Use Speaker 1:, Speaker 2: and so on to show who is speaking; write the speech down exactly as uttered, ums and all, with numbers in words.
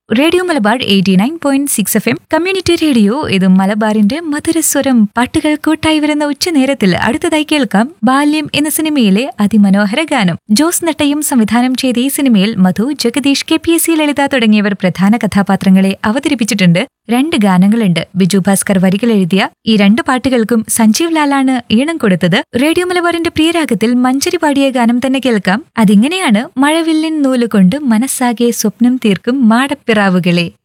Speaker 1: Radio Malabar eighty nine point six F M community radio. ഇത് മലബാറിന്റെ മധുരസ്വരം. പാട്ടുകൾ കൂട്ടായി വരുന്ന ഉച്ചനേരത്തിൽ അടുത്തതായി കേൾക്കാം ബാല്യം എന്ന സിനിമയിലെ അതിമനോഹര ഗാനം. ജോസ് നട്ടയും സംവിധാനം ചെയ്ത ഈ സിനിമയിൽ മധു, Jagdish, K P S C ലളിത തുടങ്ങിയവർ പ്രധാന കഥാപാത്രങ്ങളെ അവതരിപ്പിച്ചിട്ടുണ്ട്. രണ്ട് ഗാനങ്ങളുണ്ട്. ബിജു ഭാസ്കർ വരികൾ എഴുതിയ ഈ രണ്ട് പാട്ടുകൾക്കും സഞ്ജീവ് ലാലാണ് ഈണം കൊടുത്തത്. റേഡിയോ മലബാറിന്റെ പ്രിയരാഗത്തിൽ മഞ്ചരി പാടിയ ഗാനം തന്നെ കേൾക്കാം. അതിങ്ങനെയാണ്: മഴവില്ലിൻ നൂലുകൊണ്ട് മനസ്സാകെ സ്വപ്നം തീർക്കും മാടപ്പിറാവുകളെ.